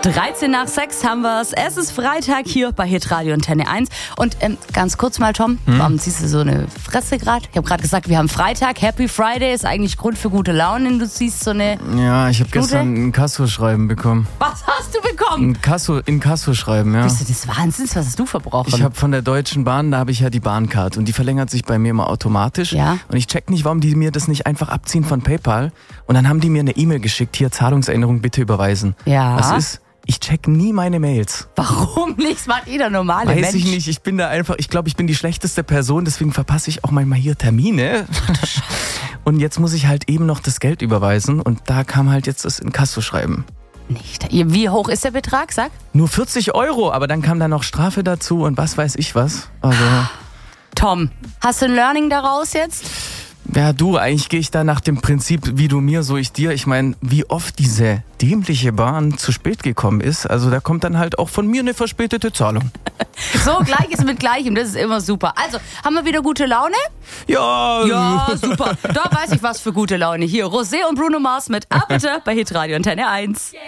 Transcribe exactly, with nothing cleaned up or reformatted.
dreizehn nach sechs haben wir es. Es ist Freitag hier bei Hitradio Antenne eins. Und ähm, ganz kurz mal, Tom, hm? warum ziehst du so eine Fresse gerade? Ich habe gerade gesagt, wir haben Freitag. Happy Friday ist eigentlich Grund für gute Laune. Und du ziehst so eine... Ja, ich habe Gute? gestern ein Kassoschreiben bekommen. Was hast du bekommen? Ein Kasso, in Kassoschreiben, ja. Bist du des Wahnsinns? Was hast du verbrochen? Ich habe von der Deutschen Bahn, da habe ich ja die Bahncard und die verlängert sich bei mir immer automatisch. Ja. Und ich check nicht, warum die mir das nicht einfach abziehen von PayPal. Und dann haben die mir eine E-Mail geschickt, hier Zahlungserinnerung bitte überweisen. Ja. Was ist? Ich check nie meine Mails. Warum nicht? Das macht jeder normale Weiß Mensch. ich nicht, ich bin da einfach, ich glaube, ich bin die schlechteste Person, deswegen verpasse ich auch manchmal hier Termine. Und jetzt muss ich halt eben noch das Geld überweisen und da kam halt jetzt das Inkassoschreiben. Nicht. Wie hoch ist der Betrag, sag? Nur vierzig Euro, aber dann kam da noch Strafe dazu und was weiß ich was. Also, Tom, hast du ein Learning daraus jetzt? ja du, eigentlich gehe ich da nach dem Prinzip, wie du mir, so ich dir. Ich meine, wie oft diese dämliche Bahn zu spät gekommen ist. Also da kommt dann halt auch von mir eine verspätete Zahlung. So, Gleiches mit Gleichem, das ist immer super. Also, haben wir wieder gute Laune? Ja. Ja, super. Da weiß ich was für gute Laune. Hier, Rosé und Bruno Mars mit A bitte bei Hitradio Antenne eins.